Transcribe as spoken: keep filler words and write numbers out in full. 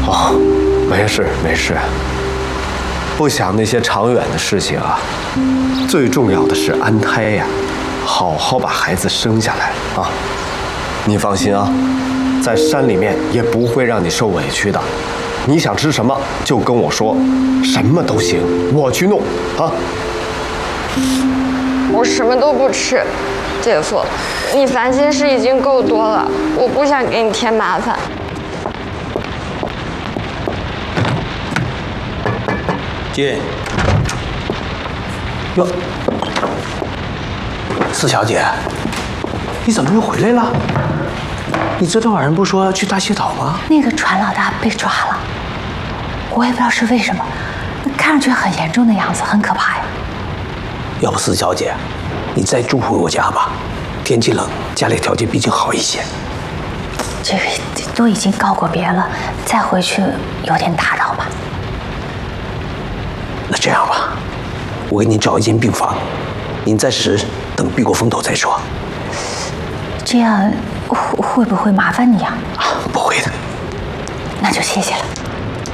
哦，没事没事，不想那些长远的事情啊，最重要的是安胎呀，好好把孩子生下来啊。你放心啊，在山里面也不会让你受委屈的。你想吃什么就跟我说，什么都行，我去弄啊。 我什么都不吃，姐夫，你烦心事已经够多了，我不想给你添麻烦。 进。哟，四小姐，你怎么又回来了？你昨天晚上不说要去大洗岛吗？ 那个船老大被抓了，我也不知道是为什么，看上去很严重的样子，很可怕呀。 要不四小姐，你再住回我家吧，天气冷，家里条件毕竟好一些。 这个都已经告过别了，再回去有点打扰吧。 那这样吧，我给您找一间病房，您暂时等避过风头再说。 这样会会不会麻烦你啊？ 啊，不会的。 那就谢谢了。